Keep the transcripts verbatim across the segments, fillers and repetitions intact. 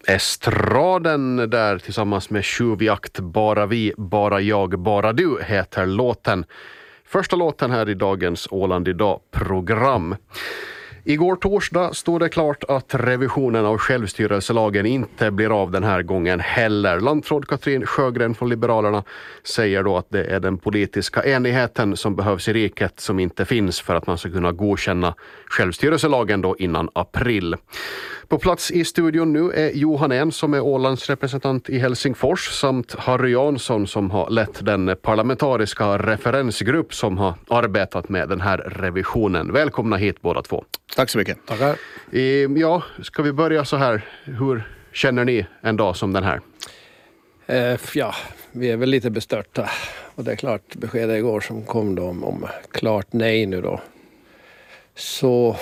Estraden där tillsammans med Tjuvjakt, Bara vi, bara jag, bara du heter låten. Första låten här i dagens Åland idag-program. Igår torsdag stod det klart att revisionen av självstyrelselagen inte blir av den här gången heller. Landråd Katrin Sjögren från Liberalerna säger då att det är den politiska enigheten som behövs i riket som inte finns för att man ska kunna godkänna självstyrelselagen då innan april. På plats i studion nu är Johan En som är Ålands representant i Helsingfors samt Harry Jansson som har lett den parlamentariska referensgrupp som har arbetat med den här revisionen. Välkomna hit båda två. Tack så mycket. Tackar. Ja, ska vi börja så här? Hur känner ni en dag som den här? Eh, ja, vi är väl lite bestörta. Och det är klart, beskedet igår som kom då om, om klart nej nu då. Så,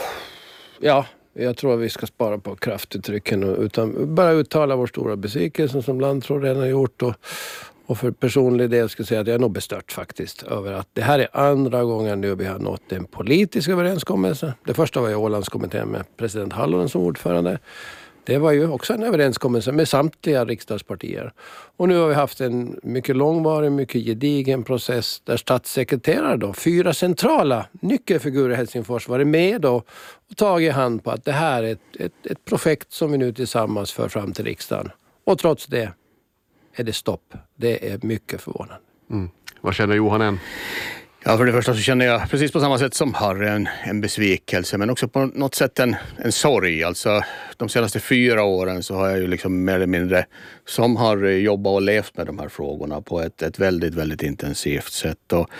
ja, jag tror att vi ska spara på kraftuttrycken utan bara uttala vår stora besvikelse som Landråd redan har gjort. Och, och för personlig del ska jag säga att jag är nog bestört faktiskt över att det här är andra gången nu vi har nått en politisk överenskommelse. Det första var ju Ålandskommittén med president Hallonen som ordförande. Det var ju också en överenskommelse med samtliga riksdagspartier. Och nu har vi haft en mycket långvarig, mycket gedigen process där statssekreterare då, fyra centrala nyckelfigurer i Helsingfors varit med då och tagit hand på att det här är ett, ett, ett projekt som vi nu tillsammans för fram till riksdagen. Och trots det är det stopp. Det är mycket förvånande. Mm. Vad känner Johan En? Ja, för det första så känner jag precis på samma sätt som Harry en, en besvikelse men också på något sätt en, en sorg. Alltså de senaste fyra åren så har jag ju liksom mer eller mindre som har jobbat och levt med de här frågorna på ett, ett väldigt, väldigt intensivt sätt. Och,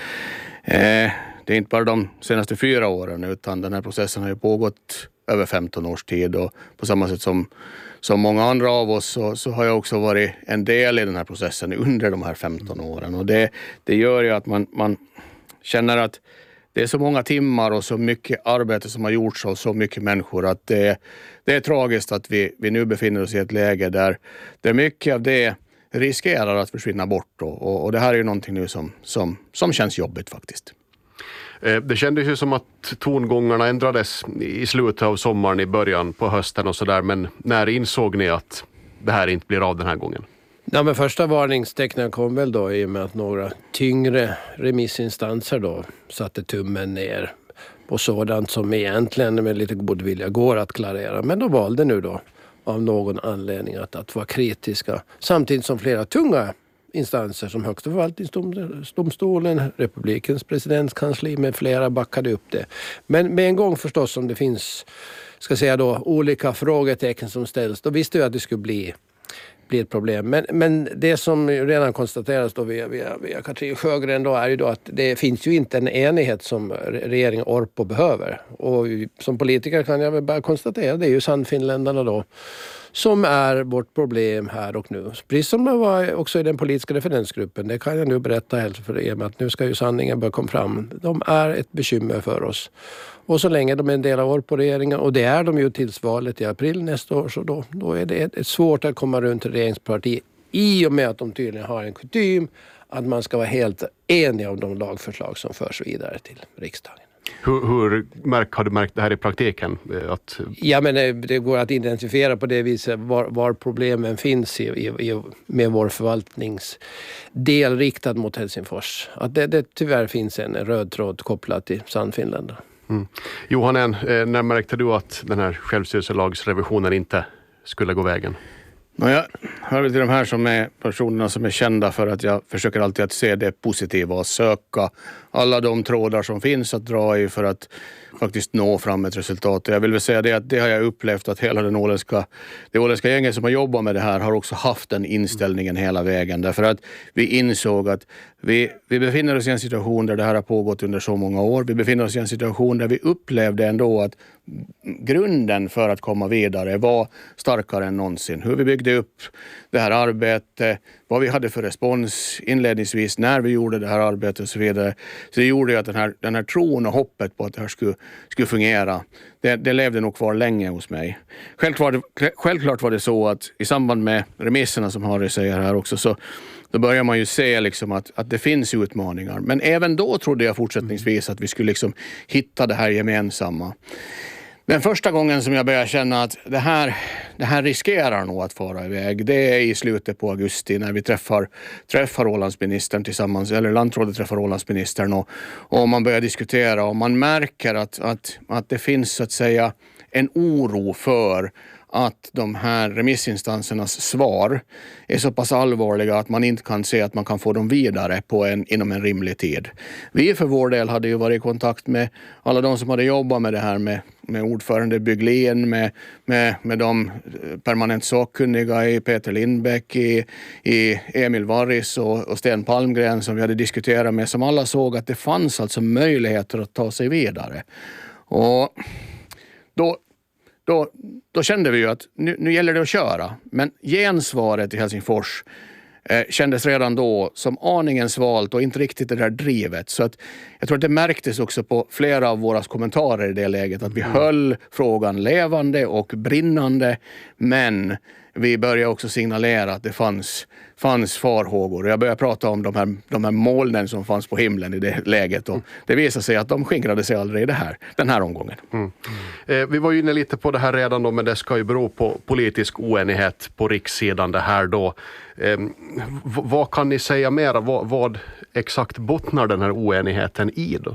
eh, det är inte bara de senaste fyra åren utan den här processen har ju pågått över femton års tid och på samma sätt som Som många andra av oss så, så har jag också varit en del i den här processen under de här femton åren. Och det, det gör ju att man, man känner att det är så många timmar och så mycket arbete som har gjorts av så mycket människor att det, det är tragiskt att vi, vi nu befinner oss i ett läge där, där mycket av det riskerar att försvinna bort. Då. Och, och det här är ju någonting nu som, som, som känns jobbigt faktiskt. Det kändes ju som att tongångarna ändrades i slutet av sommaren, i början på hösten och sådär. Men när insåg ni att det här inte blir av den här gången? Ja, men första varningstecknen kom väl då i och med att några tyngre remissinstanser då satte tummen ner på sådant som egentligen med lite god vilja går att klarera. Men de valde nu då av någon anledning att, att vara kritiska. Samtidigt som flera tunga instanser som Högsta förvaltningsdomstolen, Republikens presidentskansli med flera backade upp det. Men med en gång förstås som det finns, ska säga då, olika frågetecken som ställs, då visste jag att det skulle bli, bli ett problem. Men, men det som redan konstateras då via, via, via Katrin Sjögren då är ju då att det finns ju inte en enighet som regeringen Orpo behöver. Och som politiker kan jag väl bara konstatera, det är ju Sannfinländarna då som är vårt problem här och nu. Precis som det var också i den politiska referensgruppen. Det kan jag nu berätta helt för er med att nu ska ju sanningen börja komma fram. De är ett bekymmer för oss. Och så länge de är en del av vår på regeringen, och det är de ju tills valet i april nästa år, så då, då är det ett, ett svårt att komma runt till regeringsparti i och med att de tydligen har en kutym att man ska vara helt enig om de lagförslag som förs vidare till riksdagen. Hur, hur märk, har du märkt det här i praktiken? Att... Ja, men det, det går att identifiera på det viset var, var problemen finns i, i, med vår förvaltningsdel riktad mot Helsingfors. Att det, det tyvärr finns en röd tråd kopplad till Sannfinland. Mm. Johan En, när märkte du att den här självstyrelselagsrevisionen inte skulle gå vägen? No, jag hör till de här som är personerna som är kända för att jag försöker alltid att se det positiva och söka alla de trådar som finns att dra i för att faktiskt nå fram ett resultat. Och jag vill väl säga det att det har jag upplevt att hela den åländska, det åländska gänget som har jobbat med det här har också haft den inställningen hela vägen. Därför att vi insåg att vi, vi befinner oss i en situation där det här har pågått under så många år. Vi befinner oss i en situation där vi upplevde ändå att grunden för att komma vidare var starkare än någonsin. Hur vi byggde upp det här arbetet, vad vi hade för respons inledningsvis när vi gjorde det här arbetet och så vidare. Så det gjorde ju att den här, den här tron och hoppet på att det här skulle, skulle fungera, det, det levde nog kvar länge hos mig. Självklart, självklart var det så att i samband med remisserna som Harry säger här också, så då börjar man ju se liksom att, att det finns utmaningar. Men även då trodde jag fortsättningsvis att vi skulle liksom hitta det här gemensamma. Den första gången som jag började känna att det här, det här riskerar nog att fara iväg. Det är i slutet på augusti när vi träffar, träffar Ålandsministern tillsammans, eller landrådet träffar Ålandsministern och, och man börjar diskutera och man märker att, att, att det finns så att säga en oro för att de här remissinstansernas svar är så pass allvarliga att man inte kan se att man kan få dem vidare på en, inom en rimlig tid. Vi för vår del hade ju varit i kontakt med alla de som hade jobbat med det här, med, med ordförande Byglin, med, med, med de permanent sakkunniga i Peter Lindbäck, i, i Emil Varris och, och Sten Palmgren som vi hade diskuterat med, som alla såg att det fanns alltså möjligheter att ta sig vidare. Och då Då, då kände vi ju att nu, nu gäller det att köra. Men gensvaret i Helsingfors eh, kändes redan då som aningen svalt och inte riktigt det där drivet. Så att jag tror att det märktes också på flera av våra kommentarer i det läget att vi mm. höll frågan levande och brinnande, men vi började också signalera att det fanns, fanns farhågor. Jag började prata om de här, de här molnen som fanns på himlen i det läget. Och det visade sig att de skingrade sig aldrig i det här, den här omgången. Mm. Eh, vi var ju inne lite på det här redan då, men det ska ju bero på politisk oenighet på rikssidan det här då. Eh, v- vad kan ni säga mer? Vad, vad exakt bottnar den här oenigheten i då?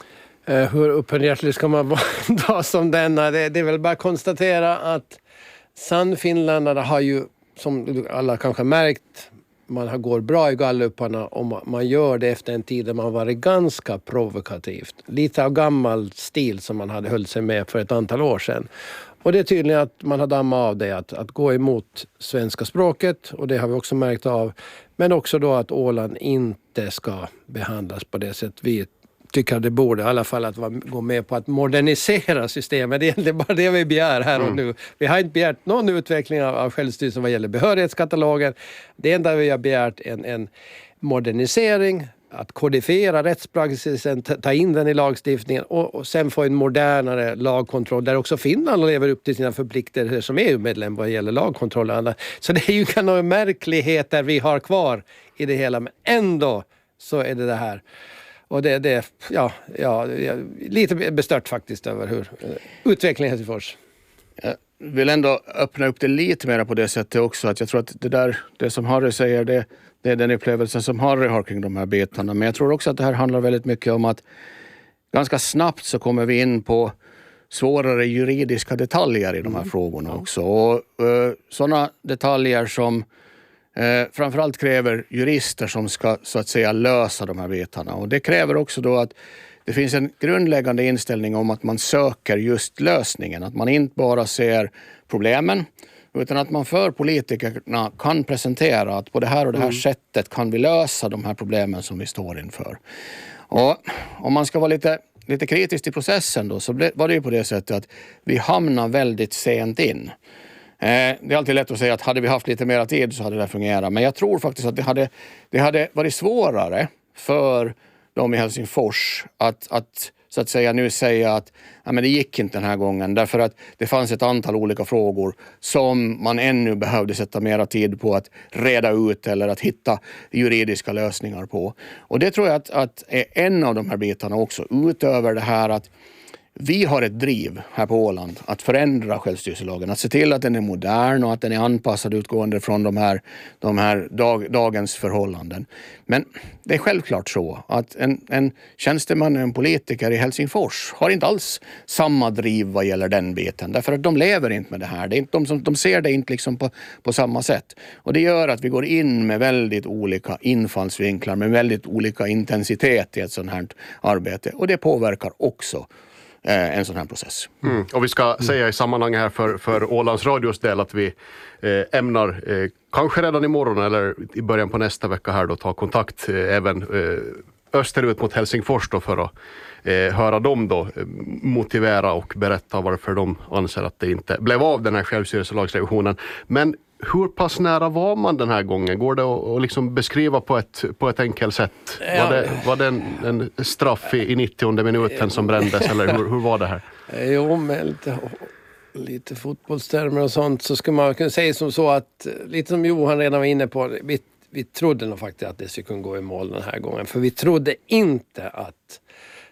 Eh, hur öppenhjärtlig ska man vara som denna? Det, det är väl bara att konstatera att Sannfinländarna har ju, som alla kanske märkt, man har går bra i galluparna och man gör det efter en tid där man har varit ganska provokativt. Lite av gammal stil som man hade höll sig med för ett antal år sedan. Och det är tydligen att man har dammat av det, att, att gå emot svenska språket, och det har vi också märkt av. Men också då att Åland inte ska behandlas på det sätt vi tycker det borde, i alla fall att gå med på att modernisera systemet. Det är egentligen bara det vi begär här och nu. Vi har inte begärt någon utveckling av, av självstyrelsen vad gäller behörighetskatalogen. Det enda vi har begärt en, en modernisering, att kodifiera rättspraxisen, ta in den i lagstiftningen och, och sen få en modernare lagkontroll där också Finland lever upp till sina förpliktelser som E U-medlem vad gäller lagkontroll. Så det är ju några märkligheter vi har kvar i det hela, men ändå så är det det här. Och det är ja, ja, lite bestört faktiskt över hur utvecklingen i Helsingfors. Jag vill ändå öppna upp det lite mer på det sättet också. Att jag tror att det där, det som Harry säger, det, det är den upplevelsen som Harry har kring de här bitarna. Men jag tror också att det här handlar väldigt mycket om att ganska snabbt så kommer vi in på svårare juridiska detaljer i de här mm. frågorna också. Och uh, sådana detaljer som Eh, framförallt kräver jurister som ska så att säga lösa de här bitarna. Och det kräver också då att det finns en grundläggande inställning om att man söker just lösningen. Att man inte bara ser problemen, utan att man för politikerna kan presentera att på det här och det här mm. sättet kan vi lösa de här problemen som vi står inför. Och om man ska vara lite, lite kritisk till processen då, så var det ju på det sättet att vi hamnar väldigt sent in. Det är alltid lätt att säga att hade vi haft lite mer tid så hade det fungerat. Men jag tror faktiskt att det hade, det hade varit svårare för de i Helsingfors att, att så att säga nu säga att ja, men det gick inte den här gången. Därför att det fanns ett antal olika frågor som man ännu behövde sätta mera tid på att reda ut eller att hitta juridiska lösningar på. Och det tror jag att, att är en av de här bitarna också, utöver det här att vi har ett driv här på Åland att förändra självstyrelselagen, att se till att den är modern och att den är anpassad utgående från de här, de här dag, dagens förhållanden. Men det är självklart så att en, en tjänsteman och en politiker i Helsingfors har inte alls samma driv vad gäller den biten. Därför att de lever inte med det här. Det är inte, de, de ser det inte liksom på, på samma sätt. Och det gör att vi går in med väldigt olika infallsvinklar, med väldigt olika intensitet i ett sådant här arbete. Och det påverkar också en sån här process. Mm. Och vi ska mm. säga i sammanhanget här för, för Ålands radios del att vi eh, ämnar eh, kanske redan imorgon eller i början på nästa vecka här då ta kontakt eh, även eh, österut mot Helsingfors då för att eh, höra dem då eh, motivera och berätta varför de anser att det inte blev av den här självstyrelselagsrevisionen. Men hur pass nära var man den här gången? Går det att, att liksom beskriva på ett, på ett enkelt sätt? Ja. Var det, var det en, en straff i, i nittionde minuten som brändes? Eller hur, hur var det här? Jo, med lite, lite fotbollstermer och sånt så skulle man kunna säga som så att, lite som Johan redan var inne på, vi, vi trodde nog faktiskt att det skulle kunna gå i mål den här gången. För vi trodde inte att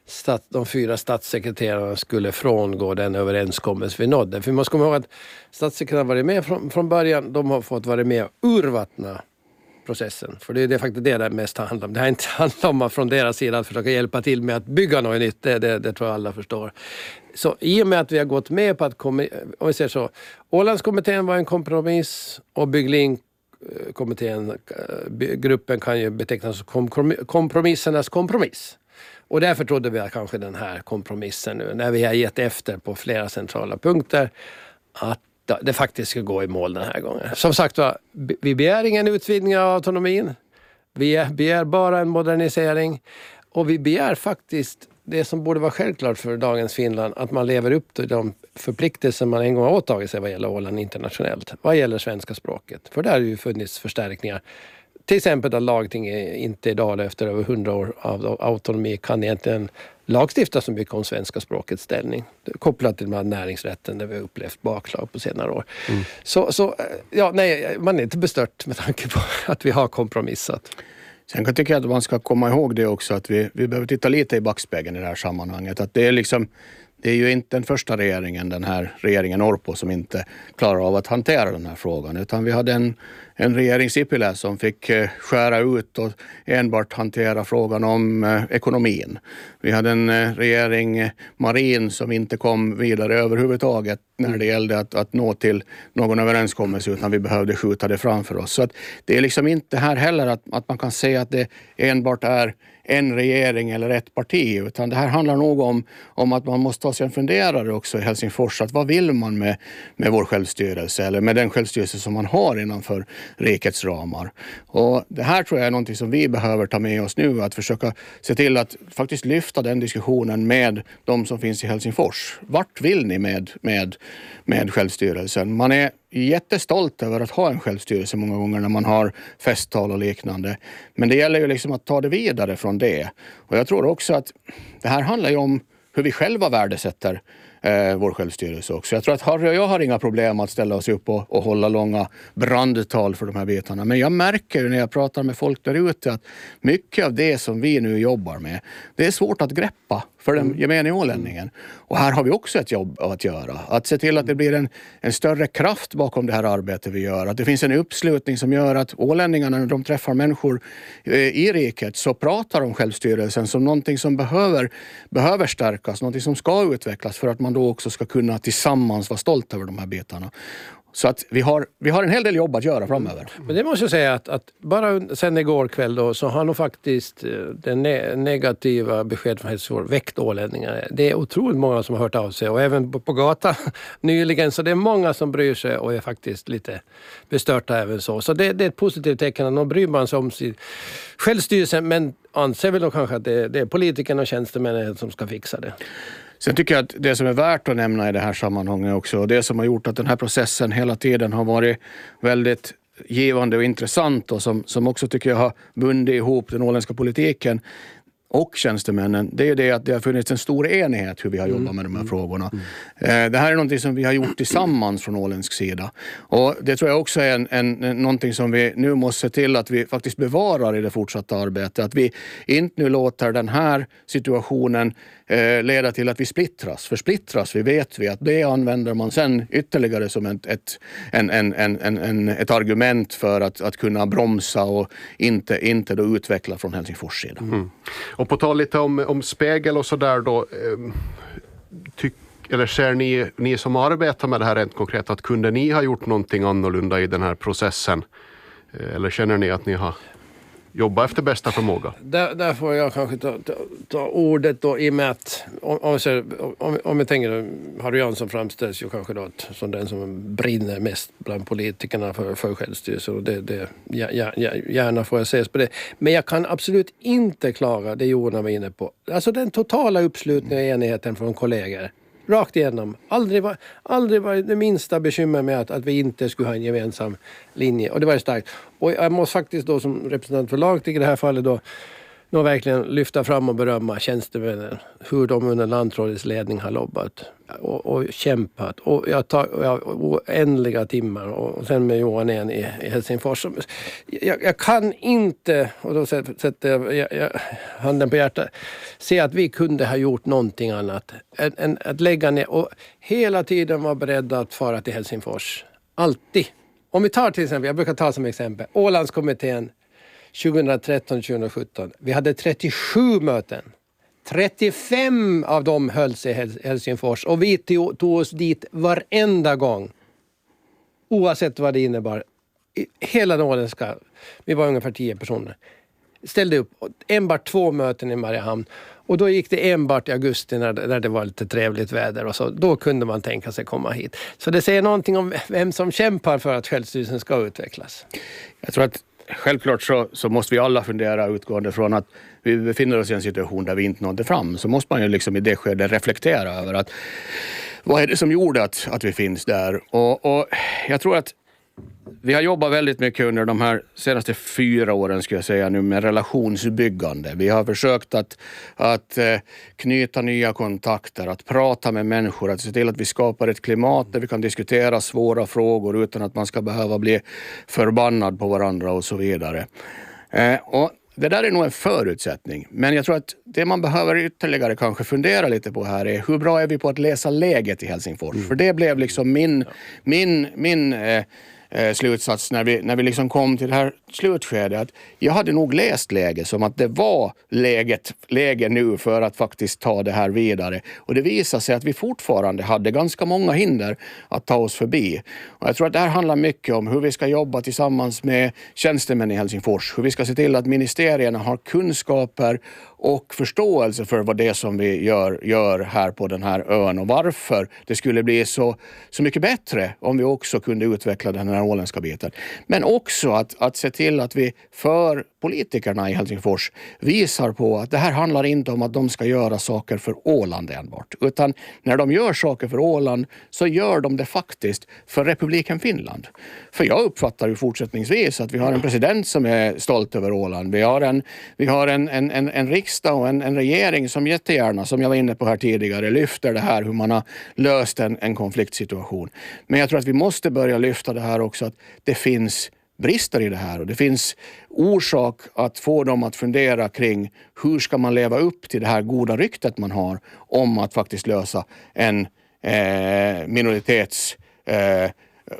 stat, de fyra statssekreterarna skulle frångå den överenskommelse vi nådde. För man ska komma ihåg att statssekreterarna varit med från, från början. De har fått vara med och urvattna processen. För det är det faktiskt det det mest handlar om. Det har inte handlat om att från deras sida att försöka hjälpa till med att bygga något nytt. Det, det, det tror jag alla förstår. Så i och med att vi har gått med på att, komma, om vi säger så, Ålandskommittén var en kompromiss och Bygglink-kommittén, gruppen kan ju betecknas som kompromissernas kompromiss. Och därför trodde vi att kanske den här kompromissen nu, när vi har gett efter på flera centrala punkter, att det faktiskt ska gå i mål den här gången. Som sagt var, vi begär ingen utvidgning av autonomin. Vi begär bara en modernisering. Och vi begär faktiskt det som borde vara självklart för dagens Finland, att man lever upp till de förpliktelser man en gång har åtagit sig vad gäller Åland internationellt. Vad gäller svenska språket. För där har ju funnits förstärkningar. Till exempel att lagtinget inte idag efter över hundra år av autonomi kan egentligen lagstifta så mycket om svenska språkets ställning. Kopplat till näringsrätten där vi har upplevt bakslag på senare år. Mm. Så, så ja, nej, man är inte bestört med tanke på att vi har kompromissat. Sen kan jag tycka att man ska komma ihåg det också, att vi, vi behöver titta lite i backspegeln i det här sammanhanget. Att det är liksom, det är ju inte den första regeringen, den här regeringen Orpo, som inte klarar av att hantera den här frågan. Utan vi hade en, en regering Sipilä som fick skära ut och enbart hantera frågan om eh, ekonomin. Vi hade en eh, regering Marin som inte kom vidare överhuvudtaget när det gällde att, att nå till någon överenskommelse, utan vi behövde skjuta det framför oss. Så att det är liksom inte här heller att, att man kan säga att det enbart är en regering eller ett parti, utan det här handlar nog om, om att man måste ta sig en funderare också i Helsingfors, att vad vill man med, med vår självstyrelse eller med den självstyrelse som man har innanför rikets ramar. Och det här tror jag är någonting som vi behöver ta med oss nu, att försöka se till att faktiskt lyfta den diskussionen med de som finns i Helsingfors. Vart vill ni med, med, med självstyrelsen? Man är jättestolt över att ha en självstyrelse många gånger när man har festtal och liknande. Men det gäller ju liksom att ta det vidare från det. Och jag tror också att det här handlar ju om hur vi själva värdesätter eh, vår självstyrelse också. Jag tror att Harry och jag har inga problem att ställa oss upp och, och hålla långa brandtal för de här bitarna. Men jag märker ju när jag pratar med folk där ute att mycket av det som vi nu jobbar med, det är svårt att greppa för den gemene ålänningen. Och här har vi också ett jobb att göra. Att se till att det blir en, en större kraft bakom det här arbetet vi gör. Att det finns en uppslutning som gör att ålänningarna, när de träffar människor eh, i riket, så pratar om självstyrelsen som någonting som behöver, behöver stärkas. Någonting som ska utvecklas för att man då också ska kunna tillsammans vara stolt över de här bitarna. Så att vi har, vi har en hel del jobb att göra framöver. Men det måste jag säga att, att bara sen igår kväll då, så har nog faktiskt den ne- negativa besked från Helsingfors väckt ålänningar. Det är otroligt många som har hört av sig, och även på, på gatan nyligen. Så det är många som bryr sig och är faktiskt lite bestörta även så. Så det, det är ett positivt tecken att de bryr man sig om sin självstyrelse, men anser väl då kanske att det, det är politikerna och tjänstemännen som ska fixa det. Sen tycker jag att det som är värt att nämna i det här sammanhanget också, och det som har gjort att den här processen hela tiden har varit väldigt givande och intressant, och som, som också tycker jag har bundit ihop den åländska politiken och tjänstemännen, det är det att det har funnits en stor enighet hur vi har jobbat med de här frågorna. Mm. Det här är någonting som vi har gjort tillsammans från åländsk sida. Och det tror jag också är en, en, någonting som vi nu måste se till att vi faktiskt bevarar i det fortsatta arbetet. Att vi inte nu låter den här situationen eh, leda till att vi splittras. För splittras, vi vet vi att det använder man sen ytterligare som ett, ett, en, en, en, en, ett argument för att, att kunna bromsa och inte, inte då utveckla från Helsingfors sida. Mm. Och på tal lite om, om spegel och sådär då, eh, tyck, eller ser ni, ni som arbetar med det här rent konkret, att kunde ni ha gjort någonting annorlunda i den här processen? Eh, eller känner ni att ni har jobbat efter bästa förmåga? Där, där får jag kanske ta, ta, ta ordet då, i och med att om, om, om, om jag tänker, Harry Jansson framställs ju kanske då som den som brinner mest bland politikerna för, för självstyrelse, och det, det, ja, ja, gärna får jag ses på det. Men jag kan absolut inte klara det Johan var inne på. Alltså den totala uppslutningen och enigheten från kollegor. Rakt igenom. Aldrig var, aldrig var det minsta bekymmer med att, att vi inte skulle ha en gemensam linje. Och det var starkt. Och jag måste faktiskt då som representant för lagting i det här fallet då nog verkligen lyfta fram och berömma tjänstemännen. Hur de under landrådets ledning har lobbat och, och kämpat. Och jag tar jag, oändliga timmar. Och, och sen med Johan igen i, i Helsingfors. Jag, jag kan inte, och då sätter jag, jag, jag handen på hjärtat, se att vi kunde ha gjort någonting annat än, än att lägga ner. Och hela tiden var beredda att fara till Helsingfors. Alltid. Om vi tar till exempel, jag brukar ta som exempel, Ålandskommittén tjugohundratretton tjugohundrasjutton. Vi hade trettiosju möten. trettiofem av dem hölls i Helsingfors. Och vi tog oss dit varenda gång. Oavsett vad det innebar. Hela den åländska, vi var ungefär tio personer. Ställde upp enbart två möten i Mariehamn. Och då gick det enbart i augusti när det, när det var lite trevligt väder. Och så, då kunde man tänka sig komma hit. Så det säger någonting om vem som kämpar för att självstyrelsen ska utvecklas. Jag tror att självklart så, så måste vi alla fundera utgående från att vi befinner oss i en situation där vi inte nådde fram. Så måste man ju liksom i det skedet reflektera över att vad är det som gjorde att, att vi finns där. Och, och jag tror att vi har jobbat väldigt mycket under de här senaste fyra åren skulle jag säga nu med relationsbyggande. Vi har försökt att, att knyta nya kontakter, att prata med människor, att se till att vi skapar ett klimat där vi kan diskutera svåra frågor utan att man ska behöva bli förbannad på varandra och så vidare. Och det där är nog en förutsättning. Men jag tror att det man behöver ytterligare kanske fundera lite på här är hur bra är vi på att läsa läget i Helsingfors? Mm. För det blev liksom min, min, min eh, eh, slutsats när vi, när vi liksom kom till det här slutskedet. Att jag hade nog läst läget som att det var läget, läge nu för att faktiskt ta det här vidare. Och det visade sig att vi fortfarande hade ganska många hinder att ta oss förbi. Och jag tror att det här handlar mycket om hur vi ska jobba tillsammans med tjänstemän i Helsingfors. Hur vi ska se till att ministerierna har kunskaper och förståelse för vad det är som vi gör, gör här på den här ön och varför det skulle bli så, så mycket bättre om vi också kunde utveckla den här åländska biten. Men också att, att se till att vi för politikerna i Helsingfors visar på att det här handlar inte om att de ska göra saker för Åland enbart. Utan när de gör saker för Åland så gör de det faktiskt för republiken Finland. För jag uppfattar ju fortsättningsvis att vi har en president som är stolt över Åland. Vi har en, vi har en, en, en, en riksdag och en, en regering som jättegärna, som jag var inne på här tidigare, lyfter det här hur man har löst en, en konfliktsituation. Men jag tror att vi måste börja lyfta det här också att det finns brister i det här och det finns orsak att få dem att fundera kring hur ska man leva upp till det här goda ryktet man har om att faktiskt lösa en eh, minoritets eh,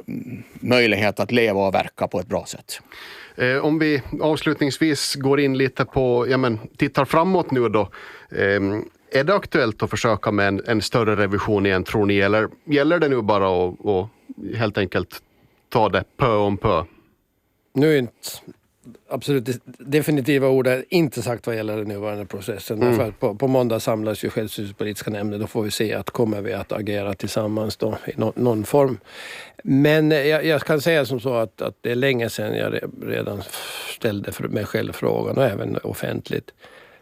möjlighet att leva och verka på ett bra sätt. Eh, om vi avslutningsvis går in lite på, ja men tittar framåt nu då. Eh, är det aktuellt att försöka med en, en större revision igen tror ni? Eller gäller det nu bara att, att helt enkelt ta det pö om pö? Nu är inte absolut definitiva ord är inte sagt vad gäller den nuvarande processen. Mm. För på, på måndag samlas ju självstyrelsepolitiska nämnden. Då får vi se att kommer vi att agera tillsammans då i no, någon form. Men jag, jag kan säga som så att, att det är länge sedan jag redan ställde för mig själv frågan och även offentligt.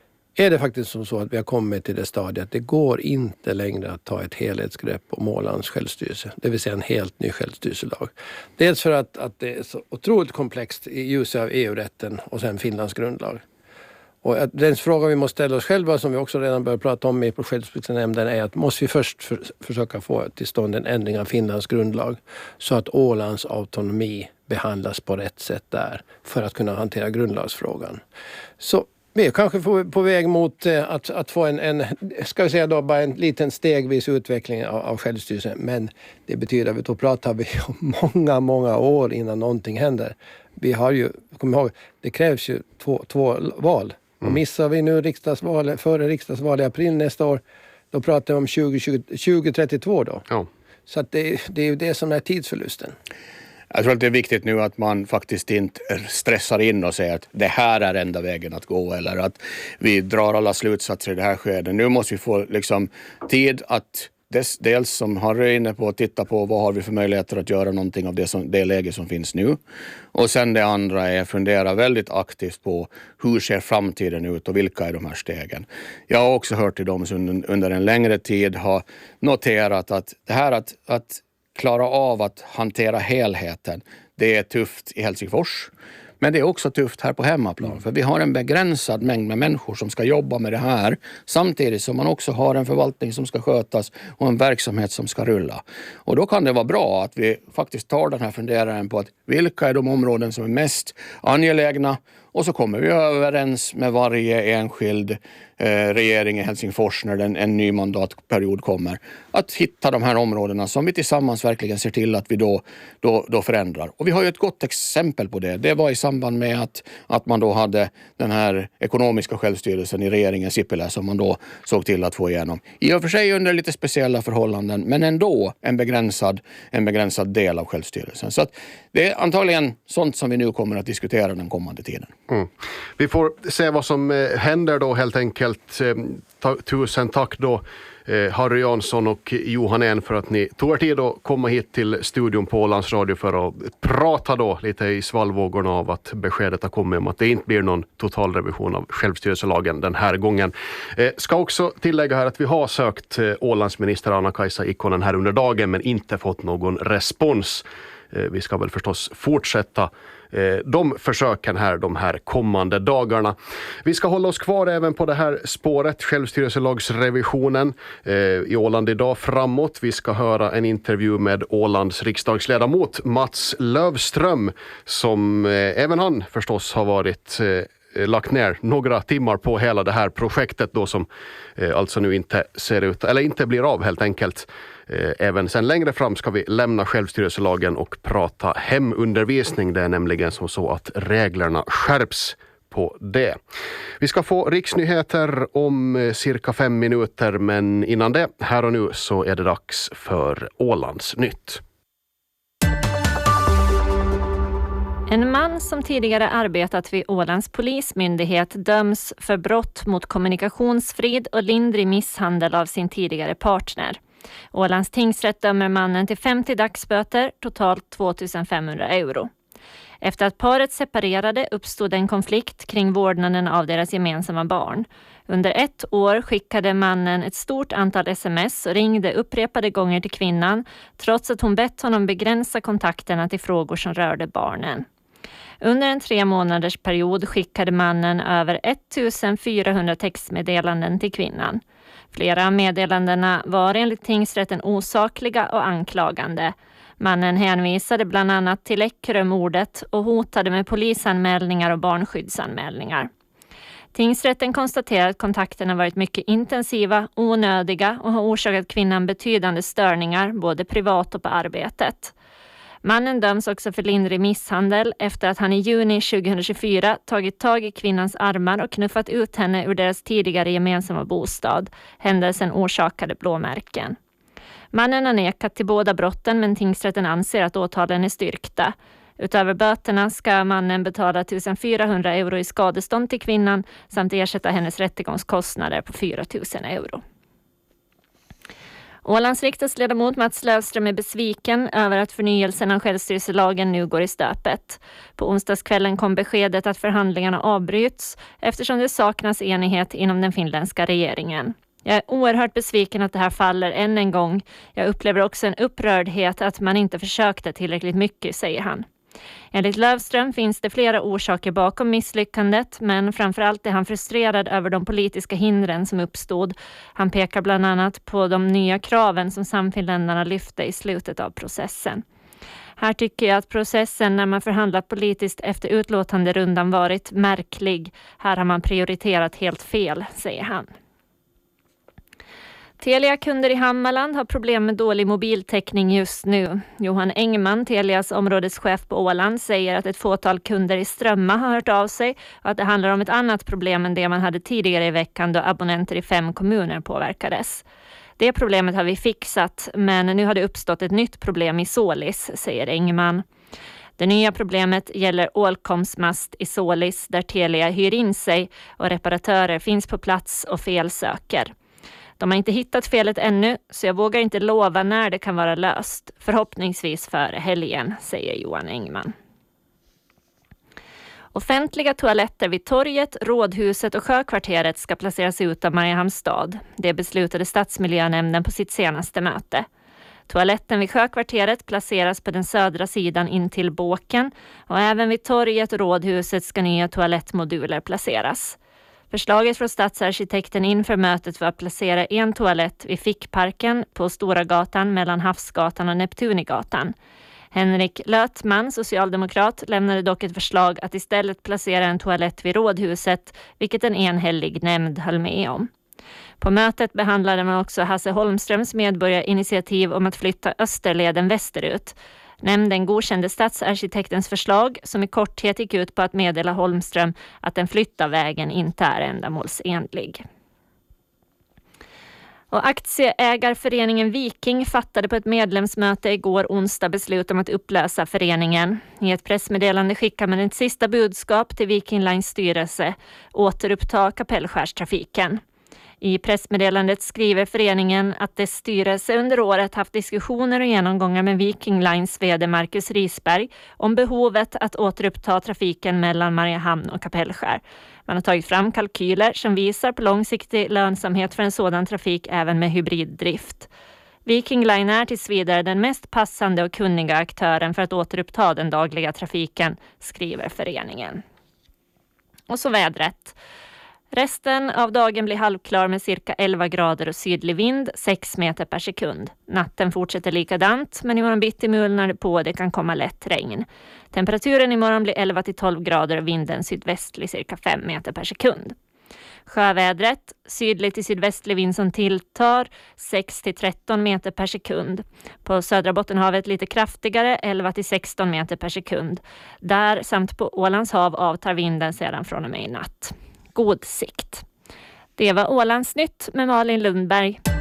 Är det faktiskt som så att vi har kommit till det stadiet att det går inte längre att ta ett helhetsgrepp om Ålands självstyrelse. Det vill säga en helt ny självstyrelselag. Dels för att, att det är så otroligt komplext i ljuset av E U-rätten och sen Finlands grundlag. Och den fråga vi måste ställa oss själva som vi också redan börjat prata om i på självstyrelsenämnden är att måste vi först för, försöka få till stånd en ändring av Finlands grundlag så att Ålands autonomi behandlas på rätt sätt där för att kunna hantera grundlagsfrågan. Så vi är kanske på väg mot att, att få en, en, ska vi säga då, bara en liten stegvis utveckling av, av självstyrelsen. Men det betyder att då pratar vi om många, många år innan någonting händer. Vi har ju, kom ihåg, det krävs ju två, två val. Och missar vi nu riksdagsval, före riksdagsval i april nästa år, då pratar vi om tjugo trettiotvå då. Ja. Så att det, det är ju det som är tidsförlusten. Jag tror att det är viktigt nu att man faktiskt inte stressar in och säger att det här är enda vägen att gå eller att vi drar alla slutsatser i det här skedet. Nu måste vi få liksom tid att des, dels som Harry är inne på att titta på vad har vi för möjligheter att göra någonting av det, som, det läge som finns nu. Och sen det andra är att fundera väldigt aktivt på hur ser framtiden ut och vilka är de här stegen. Jag har också hört till dem som under, under en längre tid har noterat att det här att, att klara av att hantera helheten. Det är tufft i Helsingfors. Men det är också tufft här på hemmaplan. Mm. För vi har en begränsad mängd med människor som ska jobba med det här. Samtidigt som man också har en förvaltning som ska skötas och en verksamhet som ska rulla. Och då kan det vara bra att vi faktiskt tar den här funderaren på att vilka är de områden som är mest angelägna. Och så kommer vi överens med varje enskild eh, regering i Helsingfors när den, en ny mandatperiod kommer. Att hitta de här områdena som vi tillsammans verkligen ser till att vi då, då, då förändrar. Och vi har ju ett gott exempel på det. Det var i samband med att, att man då hade den här ekonomiska självstyrelsen i regeringen Sipilä som man då såg till att få igenom. I och för sig under lite speciella förhållanden men ändå en begränsad, en begränsad del av självstyrelsen. Så att det är antagligen sånt som vi nu kommer att diskutera den kommande tiden. Mm. Vi får se vad som eh, händer då helt enkelt. Eh, ta, tusen tack då eh, Harry Jansson och Johan En för att ni tog er tid att komma hit till studion på Ålands Radio för att prata då lite i svallvågorna av att beskedet har kommit om att det inte blir någon totalrevision av självstyrelselagen den här gången. Eh, ska också tillägga här att vi har sökt eh, Ålandsminister Anna-Kaisa Ikonen här under dagen men inte fått någon respons. Eh, vi ska väl förstås fortsätta de försöken här de här kommande dagarna. Vi ska hålla oss kvar även på det här spåret, självstyrelselagsrevisionen eh, i Åland idag framåt. Vi ska höra en intervju med Ålands riksdagsledamot Mats Lövström som eh, även han förstås har varit eh, lagt ner några timmar på hela det här projektet då som eh, alltså nu inte ser ut eller inte blir av helt enkelt. Även sen längre fram ska vi lämna självstyrelselagen och prata hemundervisning. Det är nämligen som så att reglerna skärps på det. Vi ska få riksnyheter om cirka fem minuter men innan det, här och nu så är det dags för Ålands nytt. En man som tidigare arbetat vid Ålands polismyndighet döms för brott mot kommunikationsfrid och lindrig misshandel av sin tidigare partner. Ålands tingsrätt dömer mannen till femtio dagsböter, totalt tvåtusenfemhundra euro. Efter att paret separerade uppstod en konflikt kring vårdnaden av deras gemensamma barn. Under ett år skickade mannen ett stort antal sms och ringde upprepade gånger till kvinnan trots att hon bett honom begränsa kontakterna till frågor som rörde barnen. Under en tre månaders period skickade mannen över ettusenfyrahundra textmeddelanden till kvinnan. Flera av meddelandena var enligt tingsrätten osakliga och anklagande. Mannen hänvisade bland annat till Eckerö-mordet och hotade med polisanmälningar och barnskyddsanmälningar. Tingsrätten konstaterar att kontakterna varit mycket intensiva, onödiga och har orsakat kvinnan betydande störningar både privat och på arbetet. Mannen döms också för lindrig misshandel efter att han i juni tjugohundratjugofyra tagit tag i kvinnans armar och knuffat ut henne ur deras tidigare gemensamma bostad. Händelsen orsakade blåmärken. Mannen har nekat till båda brotten men tingsrätten anser att åtalen är styrkta. Utöver böterna ska mannen betala tusenfyrahundra euro i skadestånd till kvinnan samt ersätta hennes rättegångskostnader på fyratusen euro. Ålands riksdagsledamot Mats Lövström är besviken över att förnyelsen av självstyrelselagen nu går i stöpet. På onsdagskvällen kom beskedet att förhandlingarna avbryts eftersom det saknas enighet inom den finländska regeringen. Jag är oerhört besviken att det här faller än en gång. Jag upplever också en upprördhet att man inte försökte tillräckligt mycket, säger han. Enligt Lövström finns det flera orsaker bakom misslyckandet, men framförallt är han frustrerad över de politiska hindren som uppstod. Han pekar bland annat på de nya kraven som samfinländarna lyfte i slutet av processen. Här tycker jag att processen när man förhandlat politiskt efter utlåtande rundan varit märklig. Här har man prioriterat helt fel, säger han. Telia-kunder i Hammarland har problem med dålig mobiltäckning just nu. Johan Engman, Telias områdeschef på Åland, säger att ett fåtal kunder i Strömma har hört av sig och att det handlar om ett annat problem än det man hade tidigare i veckan då abonnenter i fem kommuner påverkades. Det problemet har vi fixat, men nu har det uppstått ett nytt problem i Sålis, säger Engman. Det nya problemet gäller Ålkoms mast i Sålis där Telia hyr in sig och reparatörer finns på plats och felsöker. De har inte hittat felet ännu, så jag vågar inte lova när det kan vara löst. Förhoppningsvis före helgen, säger Johan Engman. Offentliga toaletter vid torget, rådhuset och sjökvarteret ska placeras ut av Mariehamns stad. Det beslutade stadsmiljönämnden på sitt senaste möte. Toaletten vid Sjökvarteret placeras på den södra sidan in till båken och även vid torget och rådhuset ska nya toalettmoduler placeras. Förslaget från stadsarkitekten inför mötet var att placera en toalett vid Fickparken på Stora gatan mellan Havsgatan och Neptunigatan. Henrik Lötman, socialdemokrat, lämnade dock ett förslag att istället placera en toalett vid rådhuset, vilket en enhällig nämnd höll med om. På mötet behandlade man också Hasse Holmströms medborgarinitiativ om att flytta Österleden västerut. Nämnden godkände stadsarkitektens förslag som i korthet gick ut på att meddela Holmström att den flytta vägen inte är ändamålsenlig. Och aktieägarföreningen Viking fattade på ett medlemsmöte igår onsdag beslut om att upplösa föreningen. I ett pressmeddelande skickar man ett sista budskap till Viking Lines styrelse: återuppta Kapellskärstrafiken. I pressmeddelandet skriver föreningen att dess styrelse under året haft diskussioner och genomgångar med Viking Lines vd Marcus Risberg om behovet att återuppta trafiken mellan Mariehamn och Kapellskär. Man har tagit fram kalkyler som visar på långsiktig lönsamhet för en sådan trafik även med hybriddrift. Viking Line är tills vidare den mest passande och kunniga aktören för att återuppta den dagliga trafiken, skriver föreningen. Och så vädret. Resten av dagen blir halvklar med cirka elva grader och sydlig vind, sex meter per sekund. Natten fortsätter likadant, men imorgon bitti mulnar det på och det kan komma lätt regn. Temperaturen imorgon blir elva till tolv grader och vinden sydvästlig cirka fem meter per sekund. Sjövädret, sydlig till sydvästlig vind som tilltar, sex till tretton meter per sekund. På södra Bottenhavet lite kraftigare, elva till sexton meter per sekund. Där samt på Ålands hav avtar vinden sedan från och med i natt. God sikt. Det var Ålandsnytt med Malin Lundberg.